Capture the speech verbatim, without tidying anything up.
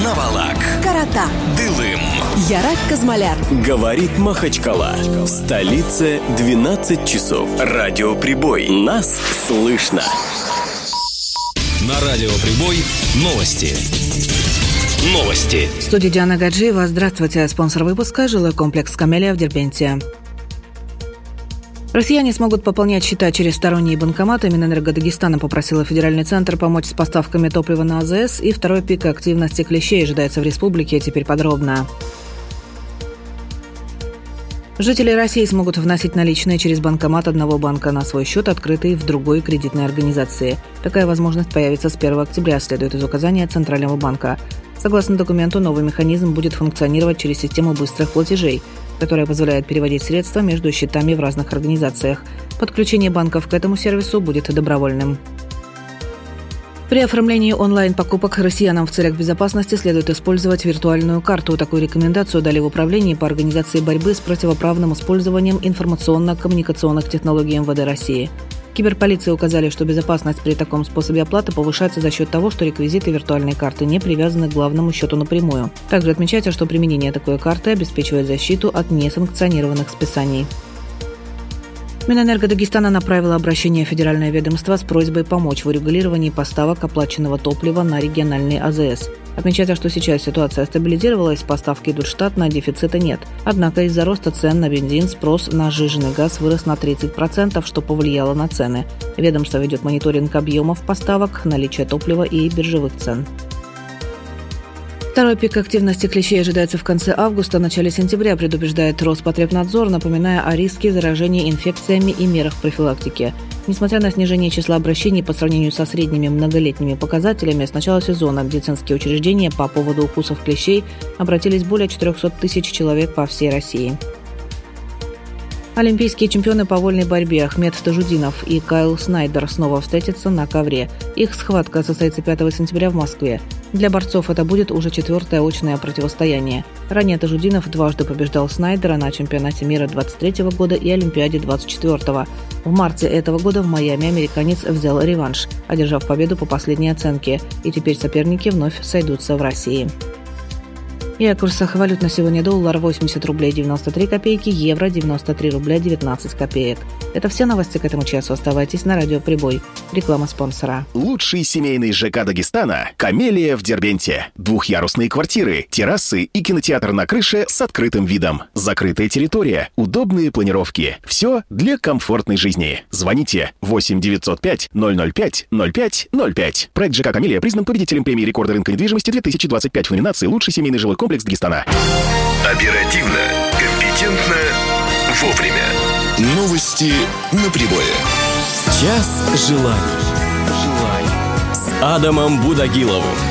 Навалак, Карата, Дылым, Ярак Казмаляр. Говорит Махачкала. В столице двенадцать часов. Радиоприбой. Нас слышно. На Радиоприбой новости. Новости. В студии Диана Гаджиева. Здравствуйте. Спонсор выпуска – жилой комплекс «Камелия» в Дербенте. Россияне смогут пополнять счета через сторонние банкоматы. Минэнерго Дагестана попросила федеральный центр помочь с поставками топлива на АЗС. И второй пик активности клещей ожидается в республике. Теперь подробно. Жители России смогут вносить наличные через банкомат одного банка на свой счет, открытый в другой кредитной организации. Такая возможность появится с первого октября, следует из указания Центрального банка. Согласно документу, новый механизм будет функционировать через систему быстрых платежей, которая позволяет переводить средства между счетами в разных организациях. Подключение банков к этому сервису будет добровольным. При оформлении онлайн-покупок россиянам в целях безопасности следует использовать виртуальную карту. Такую рекомендацию дали в Управлении по организации борьбы с противоправным использованием информационно-коммуникационных технологий эм вэ дэ России. Киберполиции указали, что безопасность при таком способе оплаты повышается за счет того, что реквизиты виртуальной карты не привязаны к главному счету напрямую. Также отмечается, что применение такой карты обеспечивает защиту от несанкционированных списаний. Минэнерго Дагестана направила обращение в федеральное ведомство с просьбой помочь в урегулировании поставок оплаченного топлива на региональные а зэ эс. Отмечается, что сейчас ситуация стабилизировалась, поставки идут штатно, дефицита нет. Однако из-за роста цен на бензин спрос на сжиженный газ вырос на тридцать процентов, что повлияло на цены. Ведомство ведет мониторинг объемов поставок, наличия топлива и биржевых цен. Второй пик активности клещей ожидается в конце августа, начале сентября, предупреждает Роспотребнадзор, напоминая о риске заражения инфекциями и мерах профилактики. Несмотря на снижение числа обращений по сравнению со средними многолетними показателями, с начала сезона медицинские учреждения по поводу укусов клещей обратились более четыреста тысяч человек по всей России. Олимпийские чемпионы по вольной борьбе Ахмед Тажудинов и Кайл Снайдер снова встретятся на ковре. Их схватка состоится пятого сентября в Москве. Для борцов это будет уже четвертое очное противостояние. Ранее Тажудинов дважды побеждал Снайдера на чемпионате мира двадцать третьего года и Олимпиаде двадцать четвёртого. В марте этого года в Майами американец взял реванш, одержав победу по последней оценке, и теперь соперники вновь сойдутся в России. И о курсах валют на сегодня: доллар восемьдесят рублей девяносто три копейки, евро девяносто три рубля девятнадцать копеек. Это все новости к этому часу. Оставайтесь на Радиоприбой. Реклама спонсора. Лучший семейный ЖК Дагестана – «Камелия» в Дербенте. Двухъярусные квартиры, террасы и кинотеатр на крыше с открытым видом. Закрытая территория, удобные планировки. Все для комфортной жизни. Звоните восемь девятьсот пять ноль ноль пять ноль пять ноль пять. Проект ЖК «Камелия» признан победителем премии рекорда рынка недвижимости две тысячи двадцать пять в номинации «Лучший семейный жилой комплекс Дагестана». Оперативно, компетентно, вовремя. Новости на прибое. Час желаний. С Адамом Будагиловым.